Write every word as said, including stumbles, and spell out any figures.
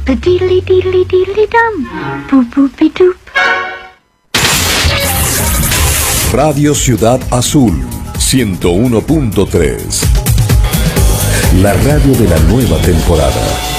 diddly diddly diddly dum. Boop boopy doop. Radio Ciudad Azul, ciento uno punto tres. La radio de la nueva temporada.